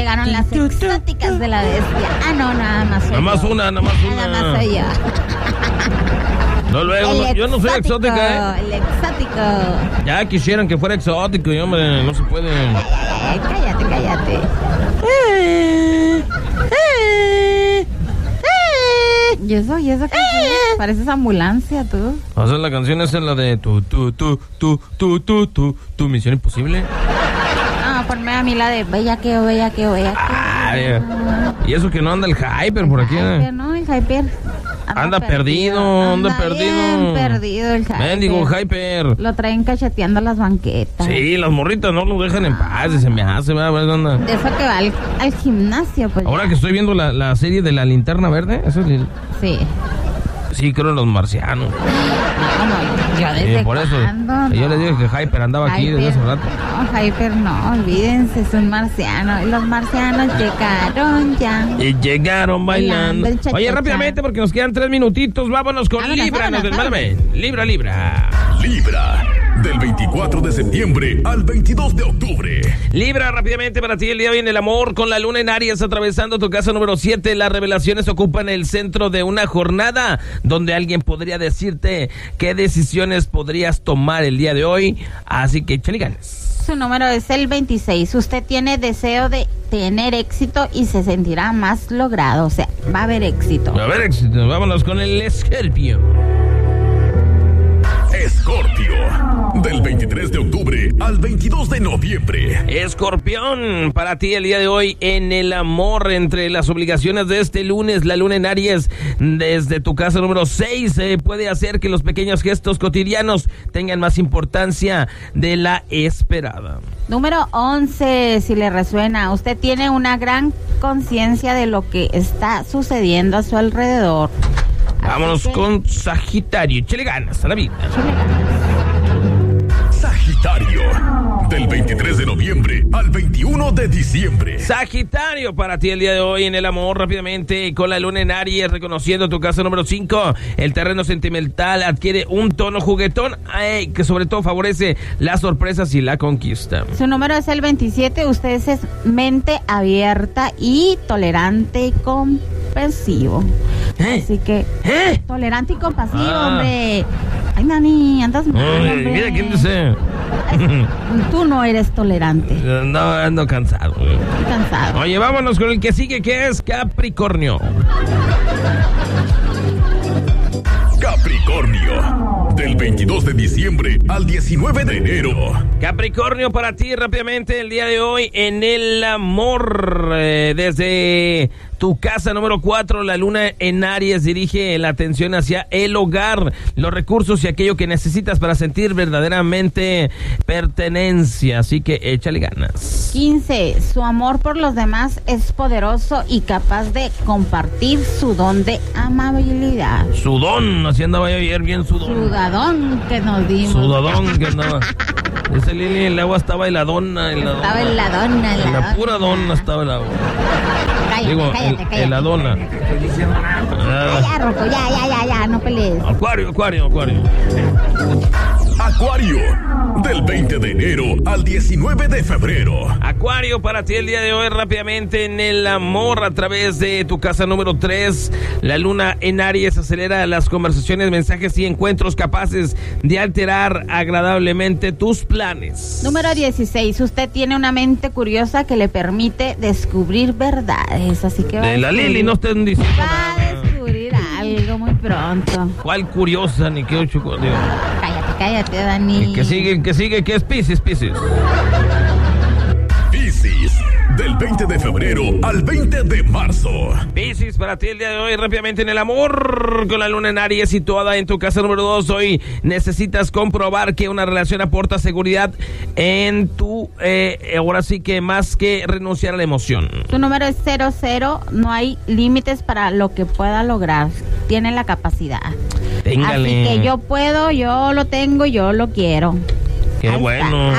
llegaron las exóticas de la bestia. Ah, no, nada más soy Nada más yo. una. Nada más soy yo. No, luego, yo no soy exótica, El exótico. Ya quisieran que fuera exótico, y hombre, no se puede. Cállate. ¿Y eso qué es? Pareces ambulancia, tú. O sea, la canción esa es la de tu Misión Imposible. Ah, ponme a mí la de bellaqueo. Ay, y eso que no anda el Hyper por aquí. Hyper, no, el Hyper. Anda perdido. Bien perdido el Hyper. Mendigo Hyper. Lo traen cacheteando las banquetas. Sí, las morritas no lo dejan en paz, y se me hace, ¿verdad? Anda. De eso que va al gimnasio, pues. Ahora que estoy viendo la serie de la Linterna Verde, eso es Sí. Sí, creo en los marcianos. No, yo desde por eso, cuándo, yo les dije que Hyper andaba aquí desde hace rato. No, Hyper no, olvídense, es un marciano. Y los marcianos llegaron ya. Y llegaron bailando. El cha-cha-cha. Oye, rápidamente, porque nos quedan 3 minutitos, vámonos con Libra. Libra, del 24 de septiembre al 22 de octubre. Libra, rápidamente para ti el día viene el amor con la luna en Aries atravesando tu casa número 7. Las revelaciones ocupan el centro de una jornada donde alguien podría decirte qué decisiones podrías tomar el día de hoy. Así que échale ganas. Su número es el 26. Usted tiene deseo de tener éxito y se sentirá más logrado. O sea, va a haber éxito. Va a haber éxito. Vámonos con el Escorpio. Escorpio, del 23 de octubre al 22 de noviembre. Escorpión, para ti el día de hoy en el amor, entre las obligaciones de este lunes, la luna en Aries, desde tu casa número 6, puede hacer que los pequeños gestos cotidianos tengan más importancia de la esperada. Número 11, si le resuena, usted tiene una gran conciencia de lo que está sucediendo a su alrededor. Vámonos con Sagitario. Échale ganas a la vida. Sagitario, del 23 de noviembre al 21 de diciembre. Sagitario, para ti el día de hoy en el amor, rápidamente con la luna en Aries, reconociendo tu casa número 5, el terreno sentimental adquiere un tono juguetón que sobre todo favorece las sorpresas y la conquista. Su número es el 27, usted es mente abierta y tolerante y compasivo. Así que, tolerante y compasivo, hombre. Ay, Nani, andas mal, hombre. Mira quién dice. Tú no eres tolerante. No, ando cansado. Estoy cansado. Oye, vámonos con el que sigue, que es Capricornio. Capricornio, del 22 de diciembre al 19 de enero. Capricornio, para ti rápidamente el día de hoy en el amor, desde tu casa número 4, la luna en Aries dirige la atención hacia el hogar, los recursos y aquello que necesitas para sentir verdaderamente pertenencia, así que échale ganas. 15, su amor por los demás es poderoso y capaz de compartir su don de amabilidad. Sudón, así andaba yo ayer bien sudón. Sudadón que nos dimos. Sudadón que andaba. Dice Lili, el agua estaba heladona. Estaba heladona. La pura dona estaba el agua. Cállate. Heladona. Ya, Rocco, ya, no pelees. Acuario. Acuario, del 20 de enero al 19 de febrero. Acuario, para ti el día de hoy rápidamente en el amor a través de tu casa número 3. La luna en Aries acelera las conversaciones, mensajes y encuentros capaces de alterar agradablemente tus planes. Número 16. Usted tiene una mente curiosa que le permite descubrir verdades. Así que de la Lili no estén diciendo va a descubrir algo muy pronto. ¿Cuál curiosa? Ni qué ocho. Cállate, Dani. Que sigue, que es Piscis. Piscis, del 20 de febrero al 20 de marzo. Piscis, para ti el día de hoy rápidamente en el amor, con la luna en Aries situada en tu casa número 2. Hoy necesitas comprobar que una relación aporta seguridad en tu, ahora sí que más que renunciar a la emoción. Tu número es 00, no hay límites para lo que pueda lograr, tiene la capacidad. Téngale. Así que yo puedo, yo lo tengo, yo lo quiero. Qué bueno.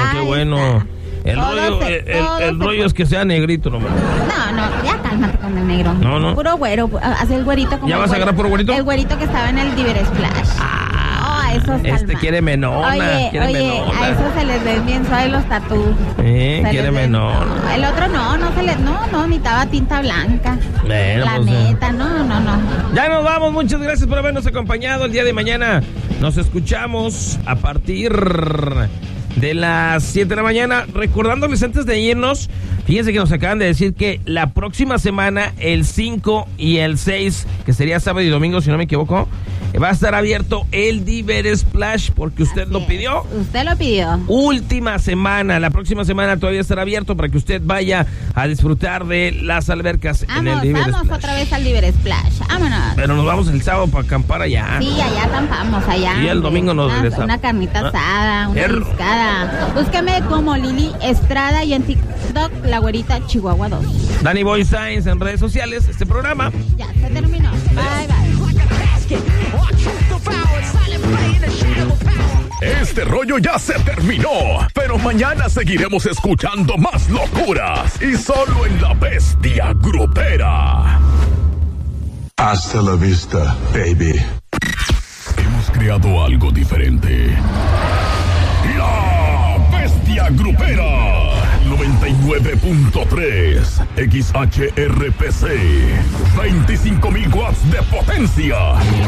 El rollo es que sea negrito nomás. No, ya cálmate con el negro. No. Puro güero, así el güerito como. ¿Ya vas a agarrar puro güerito? El güerito que estaba en el Diver Splash. a esos quiere menona. Oye, menona. a esos se les ven bien suaves los tatús. Quiere menona. El otro no necesitaba tinta blanca. Bueno, la pues, neta, no. Ya nos vamos, muchas gracias por habernos acompañado. El día de mañana nos escuchamos a partir de las 7 de la mañana. Recordándoles antes de irnos, fíjense que nos acaban de decir que la próxima semana, el 5 y el 6, que sería sábado y domingo, si no me equivoco, va a estar abierto el Diver Splash, porque usted lo pidió. Usted lo pidió. Última semana, la próxima semana todavía estará abierto para que usted vaya a disfrutar de las albercas en el Diver Splash. Vamos otra vez al Diver Splash, vámonos. Pero nos vamos el sábado para acampar allá. Sí, allá acampamos, allá. Y el domingo nos regresamos. Una carnita asada, una pescada. Búsqueme como Lili Estrada y en TikTok, La Güerita Chihuahua 2. Danny Boy Science en redes sociales, este programa. Ya se terminó. Bye. Este rollo ya se terminó, pero mañana seguiremos escuchando más locuras y solo en La Bestia Grupera. Hasta la vista, baby. Hemos creado algo diferente. La Bestia Grupera 99.3 XHRPC, 25,000 watts de potencia.